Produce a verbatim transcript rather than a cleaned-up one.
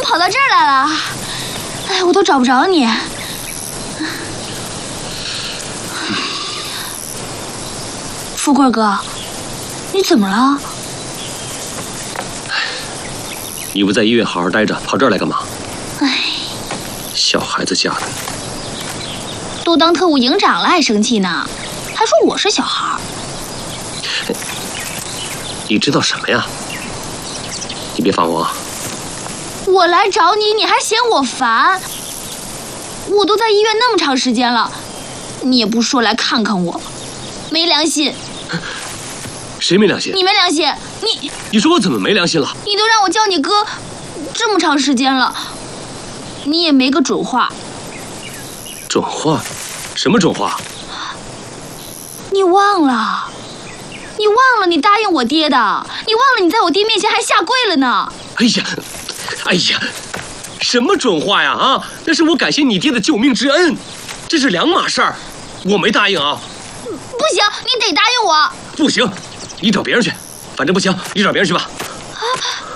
跑到这儿来了？哎，我都找不着你。富贵哥，你怎么了？ 你不在医院好好待着，跑这儿来干嘛？ 哎， 小孩子家的， 都当特务营长了还生气呢，还说我是小孩。 你知道什么呀？你别烦我。 我来找你，你还嫌我烦？我都在医院那么长时间了，你也不说来看看我，没良心。 谁没良心？ 你没良心，你你说我怎么没良心了？ 你都让我叫你哥这么长时间了，你也没个准话。 准话？什么准话？ 你忘了？你忘了你答应我爹的？你忘了你在我爹面前还下跪了呢？ 哎呀，哎呀，什么准话呀？啊，那是我感谢你爹的救命之恩，这是两码事儿。我没答应啊。 不行，你得答应我。 不行，你找别人去。反正不行，你找别人去吧。 啊。